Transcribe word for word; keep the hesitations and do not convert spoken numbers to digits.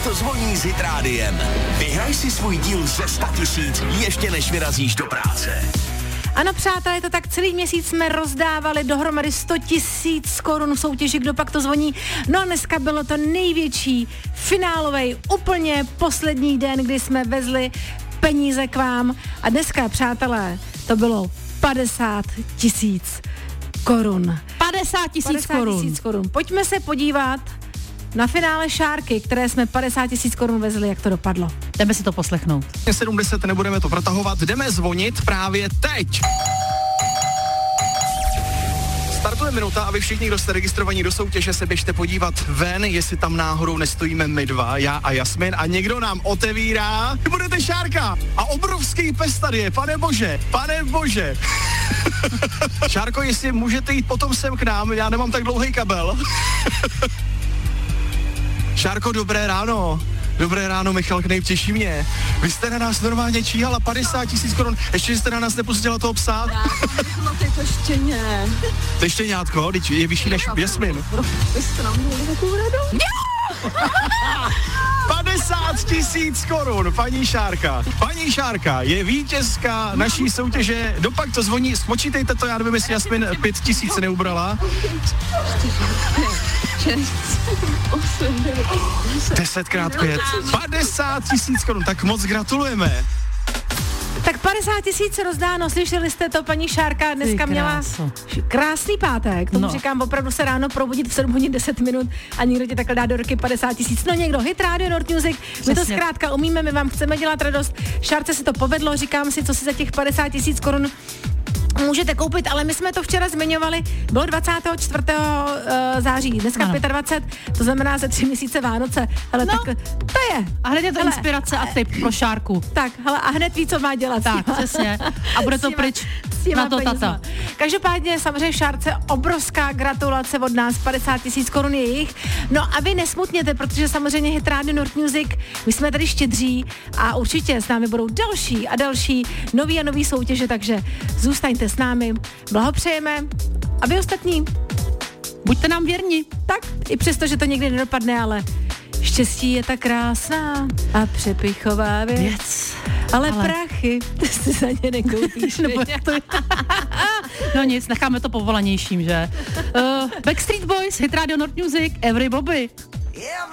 to zvoní s Hit Rádiem. Vyhraj si svůj díl ze sto tisíc ještě než vyrazíš do práce. Ano, přátelé, to tak celý měsíc jsme rozdávali dohromady sto tisíc korun v soutěži, kdo pak to zvoní. No a dneska bylo to největší finálovej, úplně poslední den, kdy jsme vezli peníze k vám. A dneska, přátelé, to bylo padesát tisíc korun. padesát tisíc korun. korun. Pojďme se podívat na finále Šárky, které jsme padesát tisíc korun vezli, jak to dopadlo. Jdeme si to poslechnout. sedm deset, nebudeme to protahovat, jdeme zvonit právě teď. Startuje minuta a vy všichni, kdo jste registrovaní do soutěže, se běžte podívat ven, jestli tam náhodou nestojíme my dva, já a Jasmin, a někdo nám otevírá. Vy budete Šárka a obrovský pes tady je, pane bože, pane bože. Šárko, jestli můžete jít potom sem k nám, já nemám tak dlouhý kabel. Šárko, dobré ráno. Dobré ráno, Michal Knejp, těší mě. Vy jste na nás normálně číhala padesát tisíc korun, ještě jste na nás nepustila toho psa. No ty to štěně. To štěňátko, teď je vyšší než Jasmin. Vy jste nám měli takovou radost. padesát tisíc korun, paní Šárka. Paní Šárka je vítězka naší soutěže. Dopak to zvoní, spočítejte to, já nevím, jestli Jasmin pět tisíc neubrala. Desetkrát pět. padesát tisíc korun, tak moc gratulujeme. Tak padesát tisíc rozdáno, slyšeli jste to, paní Šárka dneska měla krásný pátek, tomu no. Říkám, opravdu se ráno probudit v sedm hodin deset minut a někdo ti takhle dá do ruky padesát tisíc. No někdo, Hit Radio, Nord Music, my to zkrátka umíme, my vám chceme dělat radost. Šárce se to povedlo, říkám si, co si za těch padesát tisíc korun můžete koupit, ale my jsme to včera zmiňovali, bylo dvacátého čtvrtého září, dneska ano. dvacátého pátého to znamená ze tři měsíce Vánoce. Hele, no, tak to je. A hned je to hele, inspirace a tip pro Šárku. Tak, hele, a hned ví, co má dělat. Tak, přesně. A bude to pryč na to tata. Každopádně samozřejmě Šárce obrovská gratulace od nás, padesát tisíc korun je jejich. No a vy nesmutněte, protože samozřejmě Hit Radio Nord Music, my jsme tady štědří a určitě s námi budou další a další nový a nový soutěže, takže zůstaňte s námi, blahopřejeme a vy ostatní buďte nám věrni. Tak, i přesto, že to někdy nedopadne, ale štěstí je tak krásná a přepichová věc. věc. Ale, ale prachy, ty si za ně nekoupíš. No nic, necháme to povolanějším, že? Uh, Backstreet Boys, Hit Radio Nord Music, Every Bobby.